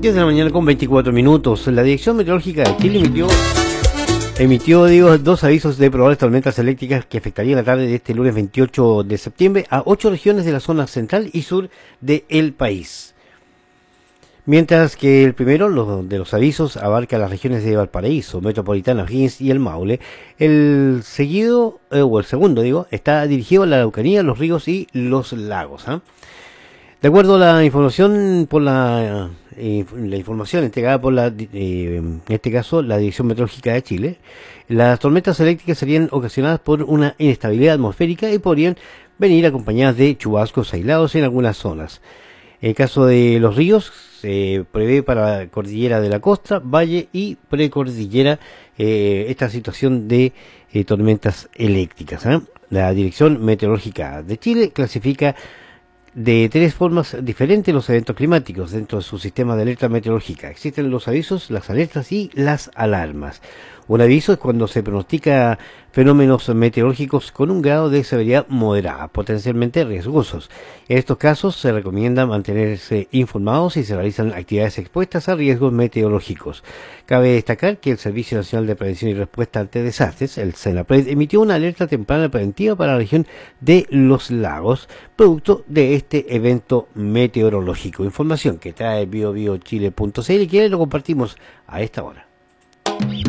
10 de la mañana con 24 minutos. La Dirección Meteorológica de Chile emitió dos avisos de probables tormentas eléctricas que afectarían la tarde de este lunes 28 de septiembre a 8 regiones de la zona central y sur del país. Mientras que el primero de los avisos abarca las regiones de Valparaíso, Metropolitana, O'Higgins y el Maule. El segundo, está dirigido a la Araucanía, los ríos y los lagos. De acuerdo a la información la información entregada por en este caso la Dirección Meteorológica de Chile, las tormentas eléctricas serían ocasionadas por una inestabilidad atmosférica y podrían venir acompañadas de chubascos aislados en algunas zonas. En el caso de los ríos, se prevé para la cordillera de la costa, valle y precordillera esta situación de tormentas eléctricas. La Dirección Meteorológica de Chile clasifica de tres formas diferentes los eventos climáticos dentro de su sistema de alerta meteorológica. Existen los avisos, las alertas y las alarmas. Un aviso es cuando se pronostica fenómenos meteorológicos con un grado de severidad moderada, potencialmente riesgosos. En estos casos se recomienda mantenerse informados y se realizan actividades expuestas a riesgos meteorológicos. Cabe destacar que el Servicio Nacional de Prevención y Respuesta ante Desastres, el SENAPRED, emitió una alerta temprana preventiva para la región de los lagos, producto de este evento meteorológico. Información que trae biobiochile.cl y que lo compartimos a esta hora.